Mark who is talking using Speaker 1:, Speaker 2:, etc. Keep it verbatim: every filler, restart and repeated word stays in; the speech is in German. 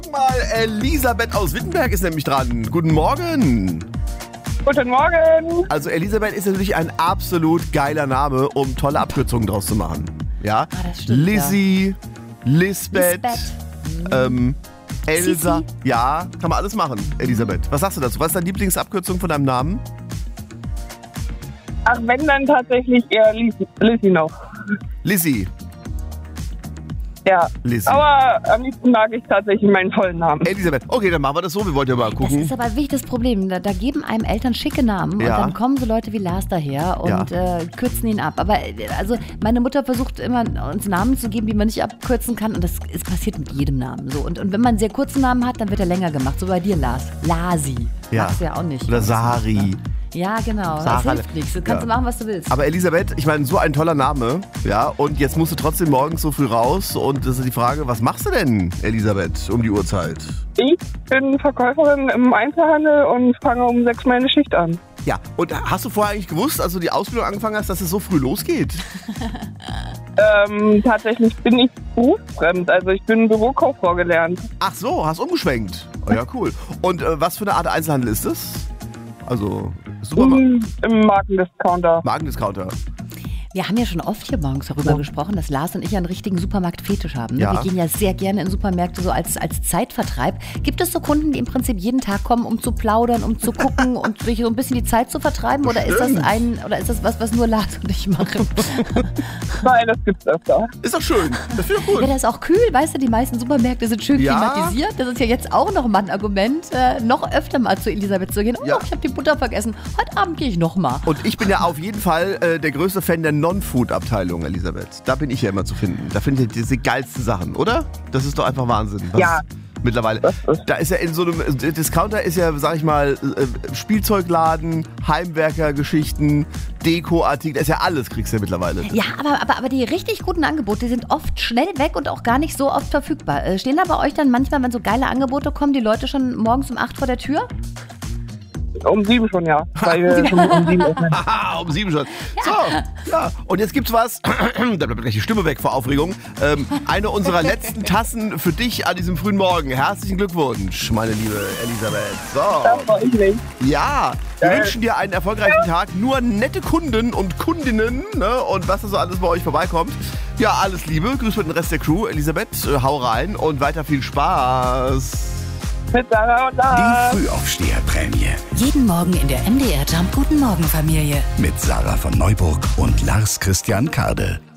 Speaker 1: Mal Elisabeth aus Wittenberg ist nämlich dran. Guten Morgen.
Speaker 2: Guten Morgen.
Speaker 1: Also Elisabeth ist natürlich ein absolut geiler Name, um tolle Abkürzungen draus zu machen. Ja,
Speaker 3: Ah, das stimmt,
Speaker 1: Lizzie, Lisbeth,
Speaker 3: Lisbeth.
Speaker 1: ähm, Elsa.
Speaker 3: Sissi.
Speaker 1: Ja, kann man alles machen, Elisabeth. Was sagst du dazu? Was ist deine Lieblingsabkürzung von deinem Namen?
Speaker 2: Ach, wenn dann tatsächlich eher Lizzie, Lizzie noch.
Speaker 1: Lizzie.
Speaker 2: Ja.
Speaker 1: Lizzie.
Speaker 2: Aber am liebsten mag ich tatsächlich meinen vollen Namen.
Speaker 1: Elisabeth. Okay, dann machen wir das so. Wir wollten ja mal
Speaker 3: Das
Speaker 1: gucken.
Speaker 3: ist aber wirklich das Problem. Da, da geben einem Eltern schicke Namen
Speaker 1: Ja.
Speaker 3: und dann kommen so Leute wie Lars daher und
Speaker 1: Ja.
Speaker 3: äh, kürzen ihn ab. Aber äh, also meine Mutter versucht immer, uns Namen zu geben, die man nicht abkürzen kann. Und das ist passiert mit jedem Namen so. Und, und wenn man einen sehr kurzen Namen hat, dann wird er länger gemacht. So bei dir, Lars. Lasi.
Speaker 1: Ja.
Speaker 3: Magst du ja auch nicht.
Speaker 1: Oder Sari.
Speaker 3: Ja, genau.
Speaker 1: Sarah.
Speaker 3: Das hilft nichts. Du kannst
Speaker 1: Ja.
Speaker 3: machen, was du willst.
Speaker 1: Aber Elisabeth, ich meine, so ein toller Name, ja, und jetzt musst du trotzdem morgens so früh raus und das ist die Frage, was machst du denn, Elisabeth, um die Uhrzeit?
Speaker 2: Ich bin Verkäuferin im Einzelhandel und fange um sechs meine Schicht an.
Speaker 1: Ja, und hast du vorher eigentlich gewusst, als du die Ausbildung angefangen hast, dass es so früh losgeht?
Speaker 2: Ähm, tatsächlich bin ich berufsfremd. Also ich bin Bürokauffrau gelernt.
Speaker 1: Ach so, hast umgeschwenkt. Oh ja, cool. Und äh, was für eine Art Einzelhandel ist das? Also, Supermarkt,
Speaker 2: Im, im Markendiscounter.
Speaker 1: Markendiscounter.
Speaker 3: Wir haben ja schon oft hier morgens darüber
Speaker 1: Ja.
Speaker 3: gesprochen, dass Lars und ich einen richtigen Supermarktfetisch haben. Ne?
Speaker 1: Ja.
Speaker 3: Wir gehen ja sehr gerne in Supermärkte so als, als Zeitvertreib. Gibt es so Kunden, die im Prinzip jeden Tag kommen, um zu plaudern, um zu gucken und sich so ein bisschen die Zeit zu vertreiben? Oder ist das
Speaker 1: Bestimmt.
Speaker 3: ein oder ist das was, was nur Lars und ich machen?
Speaker 2: Nein, das gibt's öfter.
Speaker 1: Ist doch schön. Das finde ich
Speaker 3: Ja,
Speaker 1: gut.
Speaker 3: das ist auch kühl, weißt du, die meisten Supermärkte sind schön
Speaker 1: Ja.
Speaker 3: klimatisiert. Das ist ja jetzt auch noch mal ein Argument, äh, noch öfter mal zu Elisabeth zu gehen. Oh,
Speaker 1: Ja.
Speaker 3: ich habe die Butter vergessen. Heute Abend gehe ich noch mal.
Speaker 1: Und ich bin ja auf jeden Fall äh, der größte Fan der Non-Food-Abteilung, Elisabeth. Da bin ich ja immer zu finden. Da finde ich diese geilsten Sachen, oder? Das ist doch einfach Wahnsinn. Was
Speaker 2: Ja.
Speaker 1: Mittlerweile.
Speaker 2: Das ist-
Speaker 1: Da ist ja in so einem Discounter ist ja, sag ich mal, äh, Spielzeugladen, Heimwerkergeschichten, Dekoartikel, da ist ja alles, kriegst du ja mittlerweile.
Speaker 3: Ja, aber, aber, aber die richtig guten Angebote, die sind oft schnell weg und auch gar nicht so oft verfügbar. Äh, stehen da bei euch dann manchmal, wenn so geile Angebote kommen, die Leute schon morgens um acht vor der Tür?
Speaker 2: Um sieben schon, ja. Weil wir schon um sieben öffnen.
Speaker 1: Haha, um sieben schon. So, ja. Und jetzt gibt's was, da bleibt gleich die Stimme weg vor Aufregung. Ähm, eine unserer letzten Tassen für dich an diesem frühen Morgen. Herzlichen Glückwunsch, meine liebe Elisabeth.
Speaker 2: Da
Speaker 1: So.
Speaker 2: freue ich mich.
Speaker 1: Ja, wir
Speaker 2: Geil.
Speaker 1: wünschen dir einen erfolgreichen Tag. Nur nette Kunden und Kundinnen, ne? Und was da so alles bei euch vorbeikommt. Ja, alles Liebe. Grüß mit den Rest der Crew. Elisabeth, äh, hau rein und weiter viel Spaß.
Speaker 2: Mit Sarah und Lars.
Speaker 4: Die Frühaufsteherprämie
Speaker 5: Jeden Morgen in der M D R Jump Guten Morgen Familie.
Speaker 4: mit Sarah von Neuburg und Lars Christian Kade.